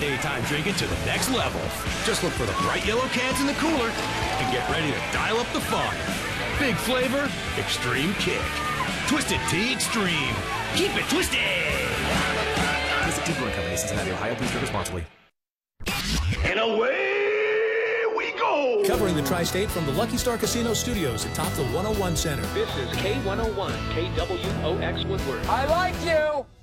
daytime drinking to the next level. Just look for the bright yellow cans in the cooler and get ready to dial up the fun. Big flavor, extreme kick. Twisted Tea Extreme. Keep it twisted! Visit Tea Brewing Company, Cincinnati, Ohio. Please drink responsibly. And away we go! Covering the tri-state from the Lucky Star Casino Studios atop the 101 Center. This is K101, KWOX Woodward. I like you!